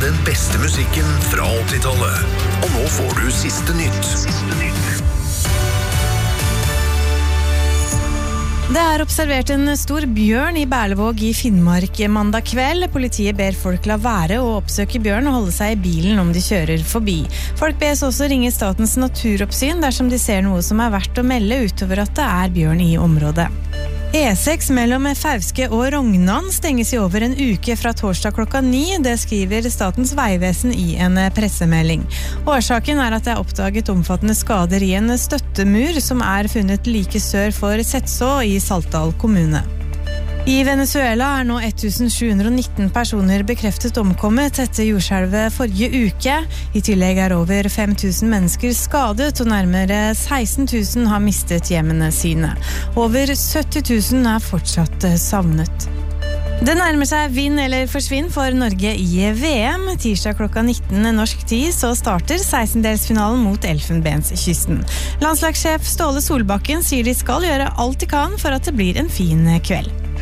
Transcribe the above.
Den beste musikken fra 80-tallet. Og nå får du siste nytt. Det observert en stor bjørn i Berlevåg i Finnmark mandag kveld. Politiet ber folk la være å oppsøke bjørn og holde seg i bilen om de kjører forbi. Folk bes også ringe Statens naturoppsyn dersom de ser noe som verdt å melde utover at det bjørn i området. E6 mellom Fauske og Rognan stenges i over en uke fra torsdag klokka 9. Det skriver Statens vegvesen i en pressemelding. Årsaken at det oppdaget omfattende skader i en støttemur som funnet like sør for Setså i Saltdal kommune. I Venezuela nå 1719 personer bekreftet omkommet etter jordskjelvet forrige uke. I tillegg over 5000 mennesker skadet, og nærmere 16 000 har mistet hjemmene sine. Over 70 000 fortsatt savnet. Det nærmer seg vinn eller forsvinn for Norge i VM. Tirsdag klokka 19 norsk tid så starter 16-delsfinalen mot Elfenbenskysten. Landslagssjef Ståle Solbakken sier de skal gjøre alt de kan for at det blir en fin kveld.